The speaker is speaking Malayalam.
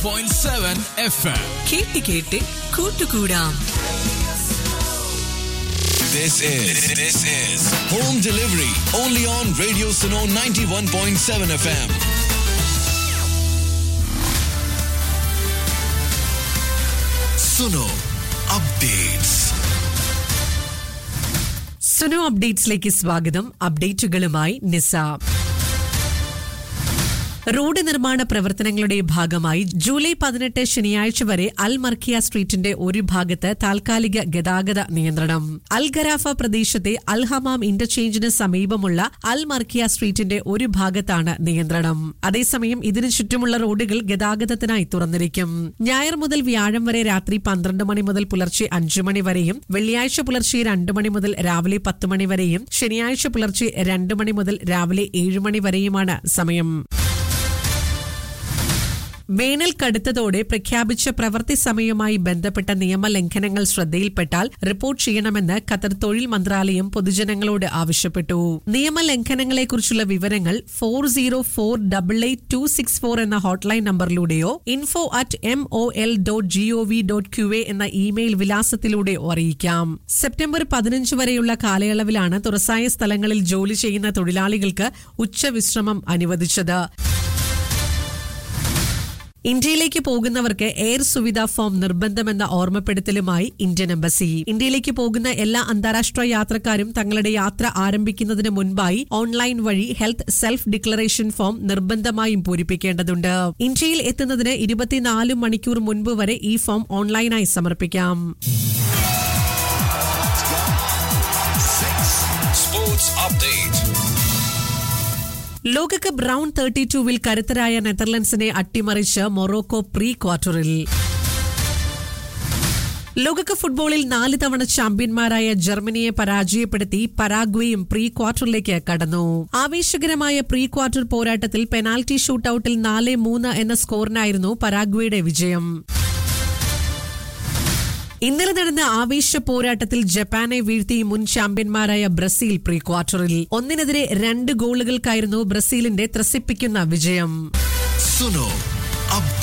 91.7 FM. കേട്ട് കൂട്ടുകൂടാം. This is home delivery only on Radio Suno 91.7 FM. Suno Updates. Suno അപ്ഡേറ്റ്സിലേക്ക് സ്വാഗതം. അപ്ഡേറ്റുകളുമായി നിസ. റോഡ് നിർമ്മാണ പ്രവർത്തനങ്ങളുടെ ഭാഗമായി ജൂലൈ 18 ശനിയാഴ്ച വരെ അൽ മർക്കിയ സ്ട്രീറ്റിന്റെ ഒരു ഭാഗത്ത് താൽക്കാലിക ഗതാഗത നിയന്ത്രണം. അൽ ഗറാഫ പ്രദേശത്തെ അൽ ഹമാം ഇന്റർചേഞ്ചിന് സമീപമുള്ള അൽ മർക്കിയ സ്ട്രീറ്റിന്റെ ഒരു ഭാഗത്താണ് നിയന്ത്രണം. അതേസമയം ഇതിനു ചുറ്റുമുള്ള റോഡുകൾ ഗതാഗതത്തിനായി തുറന്നിരിക്കും. ഞായർ മുതൽ വ്യാഴം വരെ രാത്രി 12 മണി മുതൽ പുലർച്ചെ 5 മണി വരെയും, വെള്ളിയാഴ്ച പുലർച്ചെ 2 മണി മുതൽ രാവിലെ 10 മണി വരെയും, ശനിയാഴ്ച പുലർച്ചെ 2 മണി മുതൽ രാവിലെ 7 മണി വരെയുമാണ് സമയം. വേനൽ കടുത്തതോടെ പ്രഖ്യാപിച്ച പ്രവൃത്തി സമയവുമായി ബന്ധപ്പെട്ട നിയമലംഘനങ്ങൾ ശ്രദ്ധയിൽപ്പെട്ടാൽ റിപ്പോർട്ട് ചെയ്യണമെന്ന് ഖത്തർ തൊഴിൽ മന്ത്രാലയം പൊതുജനങ്ങളോട് ആവശ്യപ്പെട്ടു. നിയമലംഘനങ്ങളെക്കുറിച്ചുള്ള വിവരങ്ങൾ 40488264 എന്ന ഹോട്ട്ലൈൻ നമ്പറിലൂടെയോ info@mol.gov.qa എന്ന ഇമെയിൽ വിലാസത്തിലൂടെയോ അറിയിക്കാം. സെപ്റ്റംബർ 15 വരെയുള്ള കാലയളവിലാണ് തുറസായ സ്ഥലങ്ങളിൽ ജോലി ചെയ്യുന്ന തൊഴിലാളികൾക്ക് ഉച്ചവിശ്രമം അനുവദിച്ചത്. ഇന്ത്യയിലേക്ക് പോകുന്നവർക്ക് air Suvidha form നിർബന്ധമെന്ന ഓർമ്മപ്പെടുത്തലുമായി Indian embassy. ഇന്ത്യയിലേക്ക് പോകുന്ന എല്ലാ അന്താരാഷ്ട്ര യാത്രക്കാരും തങ്ങളുടെ യാത്ര ആരംഭിക്കുന്നതിന് മുൻപായി ഓൺലൈൻ വഴി ഹെൽത്ത് സെൽഫ് ഡിക്ലറേഷൻ ഫോം നിർബന്ധമായും പൂരിപ്പിക്കേണ്ടതുണ്ട്. ഇന്ത്യയിൽ എത്തുന്നതിന് 24 മണിക്കൂർ മുൻപ് വരെ ഈ ഫോം ഓൺലൈനായി സമർപ്പിക്കാം. Sports Update. ലോകകപ്പ് റൗണ്ട് 32-വിൽ കരുത്തരായ നെതർലൻഡ്സിനെ അട്ടിമറിച്ച് മൊറോക്കോ പ്രീ ക്വാർട്ടറിൽ. ലോകകപ്പ് ഫുട്ബോളിൽ 4 തവണ ചാമ്പ്യന്മാരായ ജർമ്മനിയെ പരാജയപ്പെടുത്തി പരാഗ്വേയും പ്രീ ക്വാർട്ടറിലേക്ക് കടന്നു. ആവേശകരമായ പ്രീ ക്വാർട്ടർ പോരാട്ടത്തിൽ പെനാൽറ്റി ഷൂട്ടൌട്ടിൽ 4-3 എന്ന സ്കോറിനായിരുന്നു പരാഗ്വേയുടെ വിജയം. ഇന്നലെ നടന്ന ആവേശ പോരാട്ടത്തിൽ ജപ്പാനെ വീഴ്ത്തി മുൻ ചാമ്പ്യന്മാരായ ബ്രസീൽ പ്രീ ക്വാർട്ടറിൽ. 1-2 ഗോളുകൾക്കായിരുന്നു ബ്രസീലിന്റെ ത്രസിപ്പിക്കുന്ന വിജയം. Suno Update.